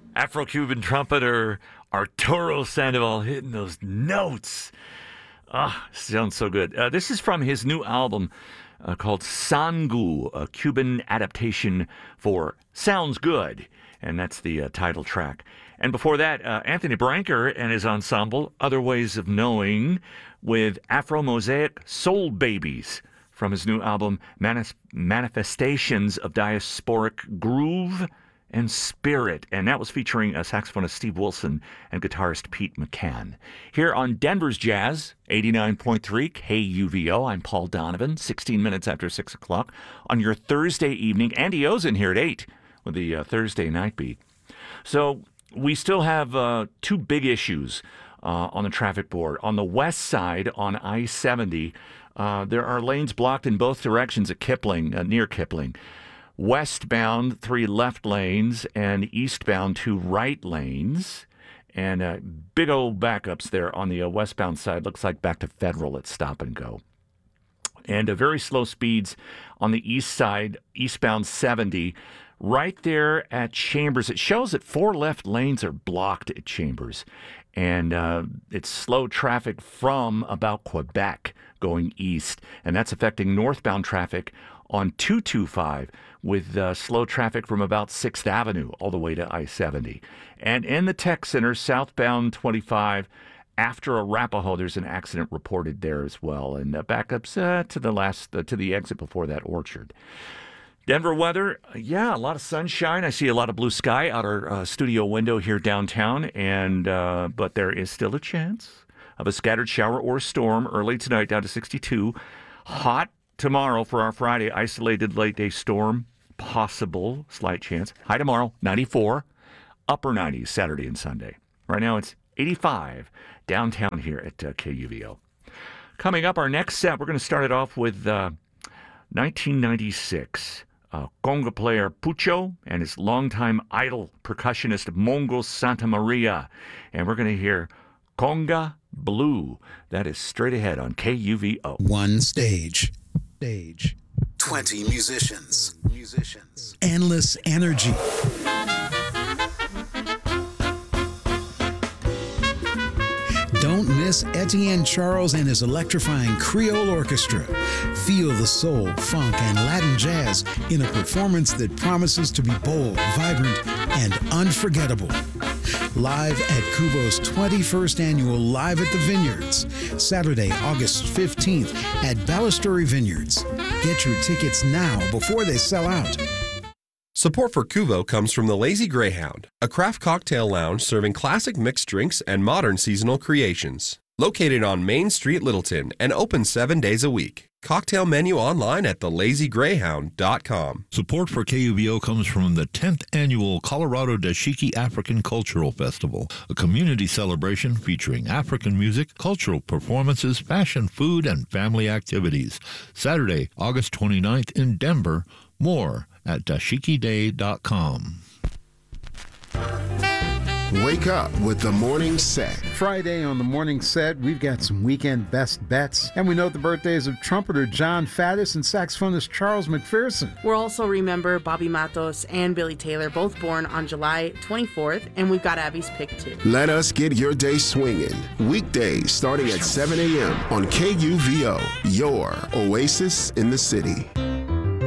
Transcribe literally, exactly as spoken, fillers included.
Afro-Cuban trumpeter Arturo Sandoval hitting those notes. Ah, sounds so good. Uh, this is from his new album uh, called Sangu, a Cuban adaptation for Sounds Good. And that's the uh, title track. And before that, uh, Anthony Branker and his ensemble, Other Ways of Knowing, with Afro-Mosaic Soul Babies from his new album, Manis- Manifestations of Diasporic Groove and Spirit. And that was featuring uh, saxophonist Steve Wilson and guitarist Pete McCann. Here on Denver's Jazz, eighty-nine point three K U V O, I'm Paul Donovan, sixteen minutes after six o'clock on your Thursday evening. Andy O's in here at eight with the uh, Thursday Night Beat. So we still have uh, two big issues uh, on the traffic board. On the west side, on I seventy, uh, there are lanes blocked in both directions at Kipling, uh, near Kipling. Westbound, three left lanes, and eastbound, two right lanes. And uh, big old backups there on the uh, westbound side. Looks like back to Federal at Stop and Go. And uh, very slow speeds on the east side, eastbound seventy. Right there at Chambers, it shows that four left lanes are blocked at Chambers. And uh, it's slow traffic from about Quebec going east. And that's affecting northbound traffic on two twenty-five with uh, slow traffic from about sixth Avenue all the way to I seventy. And in the Tech Center, southbound twenty-five, after Arapahoe, there's an accident reported there as well. And uh, backups uh, to the last uh, to the exit before that Orchard. Denver weather, yeah, a lot of sunshine. I see a lot of blue sky out our uh, studio window here downtown, and uh, but there is still a chance of a scattered shower or storm early tonight down to sixty-two. Hot tomorrow for our Friday, isolated late day storm, possible, slight chance. High tomorrow, ninety-four. Upper nineties Saturday and Sunday. Right now it's eighty-five downtown here at uh, K U V O. Coming up, our next set, we're going to start it off with uh, nineteen ninety-six. Uh, conga player Pucho and his longtime idol percussionist Mongo Santa Maria. And we're going to hear Conga Blue. That is straight ahead on K U V O. One stage. Stage. twenty musicians. Musicians. Endless energy. Don't miss Etienne Charles and his electrifying Creole Orchestra. Feel the soul, funk, and Latin jazz in a performance that promises to be bold, vibrant, and unforgettable. Live at Kubo's twenty-first annual Live at the Vineyards, Saturday, August fifteenth at Balustrade Vineyards. Get your tickets now before they sell out. Support for Kubo comes from the Lazy Greyhound, a craft cocktail lounge serving classic mixed drinks and modern seasonal creations. Located on Main Street, Littleton, and open seven days a week. Cocktail menu online at the lazy greyhound dot com. Support for K U V O comes from the tenth Annual Colorado Dashiki African Cultural Festival, a community celebration featuring African music, cultural performances, fashion, food, and family activities. Saturday, August twenty-ninth in Denver. More at dashiki day dot com. Wake up with the morning set. Friday on the morning set, we've got some weekend best bets, and we note the birthdays of trumpeter John Faddis and saxophonist Charles McPherson. We'll also remember Bobby Matos and Billy Taylor, both born on July twenty-fourth, and we've got Abby's pick too. Let us get your day swinging. Weekdays starting at seven a.m. on K U V O, your oasis in the city.